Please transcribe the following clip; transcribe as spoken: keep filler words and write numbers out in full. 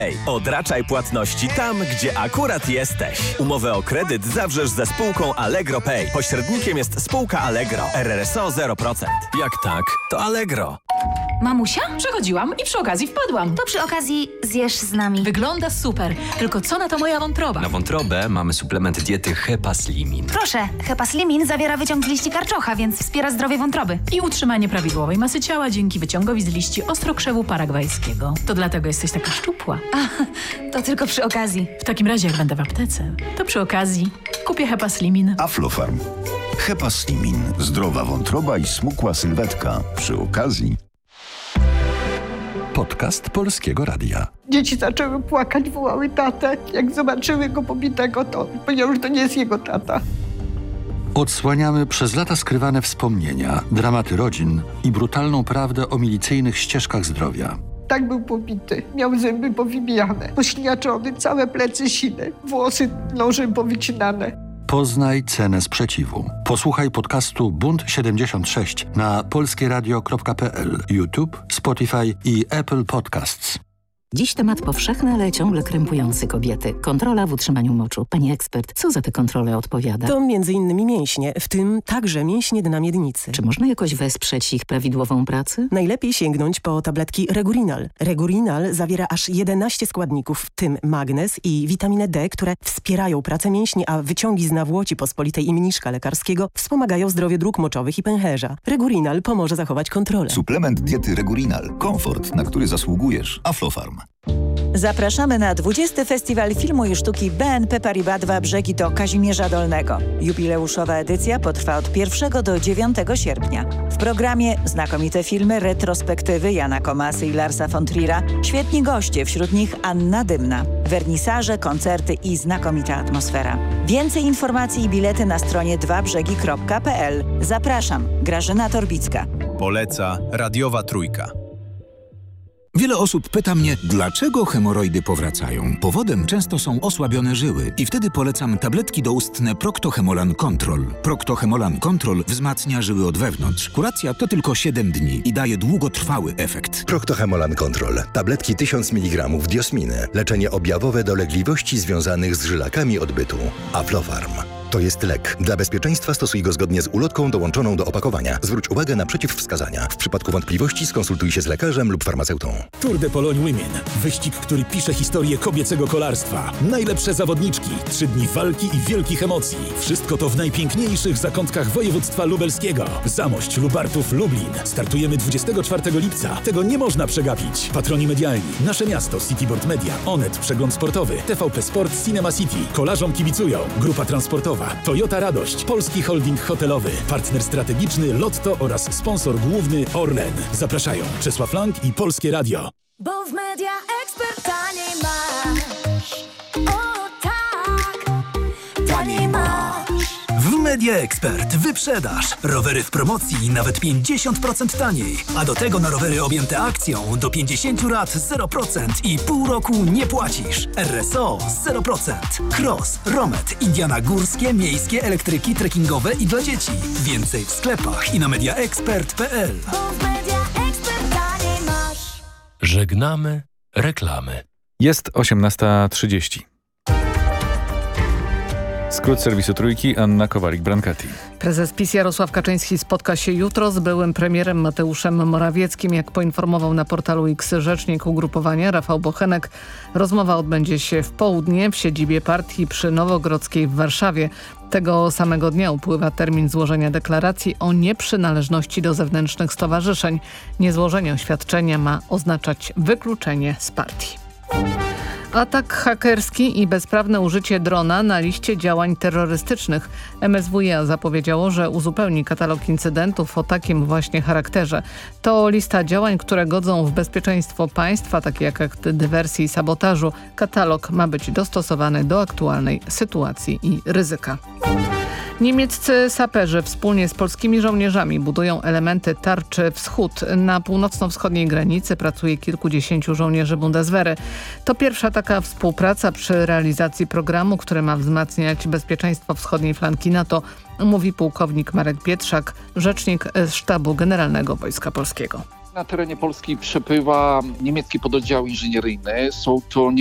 Ej, odraczaj płatności tam, gdzie akurat jesteś. Umowę o kredyt zawrzesz ze spółką Allegro Pay. Pośrednikiem jest spółka Allegro. R R S O zero procent. Jak tak, to Allegro. Mamusia? Przechodziłam i przy okazji wpadłam. To przy okazji zjesz z nami. Wygląda super, tylko co na to moja wątroba? Na wątrobę mamy suplement diety Hepaslimin. Proszę, Hepaslimin zawiera wyciąg z liści karczocha, więc wspiera zdrowie wątroby. I utrzymanie prawidłowej masy ciała dzięki wyciągowi z liści ostrokrzewu paragwajskiego. To dlatego jesteś taka szczupła. A, to tylko przy okazji. W takim razie, jak będę w aptece, to przy okazji kupię Hepaslimin. Aflofarm. Hepaslimin. Zdrowa wątroba i smukła sylwetka. Przy okazji. Podcast Polskiego Radia. Dzieci zaczęły płakać, wołały tatę. Jak zobaczyły go pobitego, to powiedziały, że to nie jest jego tata. Odsłaniamy przez lata skrywane wspomnienia, dramaty rodzin i brutalną prawdę o milicyjnych ścieżkach zdrowia. Tak był pobity. Miał zęby powybijane, pośliniaczony, całe plecy sine, włosy nożem powycinane. Poznaj cenę sprzeciwu. Posłuchaj podcastu Bunt siedemdziesiąt sześć na polskieradio kropka p l, YouTube, Spotify i Apple Podcasts. Dziś temat powszechny, ale ciągle krępujący kobiety. Kontrola w utrzymaniu moczu. Pani ekspert, co za tę kontrolę odpowiada? To między innymi mięśnie, w tym także mięśnie dna miednicy. Czy można jakoś wesprzeć ich prawidłową pracę? Najlepiej sięgnąć po tabletki Regurinal. Regurinal zawiera aż jedenaście składników, w tym magnez i witaminę D, które wspierają pracę mięśni, a wyciągi z nawłoci pospolitej i mniszka lekarskiego wspomagają zdrowie dróg moczowych i pęcherza. Regurinal pomoże zachować kontrolę. Suplement diety Regurinal. Komfort, na który zasługujesz. Aflofarm. Zapraszamy na dwudziesty Festiwal Filmu i Sztuki B N P Paribas dwa Brzegi do Kazimierza Dolnego. Jubileuszowa edycja potrwa od pierwszego do dziewiątego sierpnia. W programie znakomite filmy, retrospektywy Jana Komasy i Larsa von Trier'a, świetni goście, wśród nich Anna Dymna, wernisaże, koncerty i znakomita atmosfera. Więcej informacji i bilety na stronie dwa brzegi kropka p l. Zapraszam, Grażyna Torbicka. Poleca Radiowa Trójka. Wiele osób pyta mnie, dlaczego hemoroidy powracają. Powodem często są osłabione żyły i wtedy polecam tabletki doustne Procto-Hemolan Control. Procto-Hemolan Control wzmacnia żyły od wewnątrz. Kuracja to tylko siedem dni i daje długotrwały efekt. Procto-Hemolan Control. Tabletki tysiąc miligramów diosminy. Leczenie objawowe dolegliwości związanych z żylakami odbytu. Aflofarm. To jest lek. Dla bezpieczeństwa stosuj go zgodnie z ulotką dołączoną do opakowania. Zwróć uwagę na przeciwwskazania. W przypadku wątpliwości skonsultuj się z lekarzem lub farmaceutą. Tour de Pologne Women. Wyścig, który pisze historię kobiecego kolarstwa. Najlepsze zawodniczki, trzy dni walki i wielkich emocji. Wszystko to w najpiękniejszych zakątkach województwa lubelskiego. Zamość, Lubartów, Lublin. Startujemy dwudziestego czwartego lipca. Tego nie można przegapić. Patroni medialni. Nasze miasto, Cityboard Media, Onet, Przegląd Sportowy, T V P Sport, Cinema City. Kolarzom kibicują. Grupa transportowa Toyota Radość, Polski Holding Hotelowy, partner strategiczny Lotto oraz sponsor główny Orlen. Zapraszają Czesław Lang i Polskie Radio. Bo w Media Expert taniej masz. O tak, taniej masz. W Media Expert wyprzedaż. Rowery w promocji nawet pięćdziesiąt procent taniej. A do tego na rowery objęte akcją do pięćdziesiąt lat zero procent i pół roku nie płacisz. R R S O zero procent. Cross, Romet, Indiana górskie, miejskie, elektryki, trekkingowe i dla dzieci. Więcej w sklepach i na mediaexpert kropka p l. Bo w Media Expert taniej masz. Żegnamy reklamy. Jest osiemnasta trzydzieści. Skrót serwisu Trójki, Anna Kowalik-Brancati. Prezes PiS Jarosław Kaczyński spotka się jutro z byłym premierem Mateuszem Morawieckim. Jak poinformował na portalu X rzecznik ugrupowania Rafał Bochenek, rozmowa odbędzie się w południe w siedzibie partii przy Nowogrodzkiej w Warszawie. Tego samego dnia upływa termin złożenia deklaracji o nieprzynależności do zewnętrznych stowarzyszeń. Niezłożenie oświadczenia ma oznaczać wykluczenie z partii. Atak hakerski i bezprawne użycie drona na liście działań terrorystycznych. M S W iA zapowiedziało, że uzupełni katalog incydentów o takim właśnie charakterze. To lista działań, które godzą w bezpieczeństwo państwa, takie jak akty dywersji i sabotażu. Katalog ma być dostosowany do aktualnej sytuacji i ryzyka. Niemieccy saperzy wspólnie z polskimi żołnierzami budują elementy tarczy Wschód. Na północno-wschodniej granicy pracuje kilkudziesięciu żołnierzy Bundeswehry. To pierwsza taka współpraca przy realizacji programu, który ma wzmacniać bezpieczeństwo wschodniej flanki NATO, mówi pułkownik Marek Pietrzak, rzecznik Sztabu Generalnego Wojska Polskiego. Na terenie Polski przepływa niemiecki pododdział inżynieryjny. Są to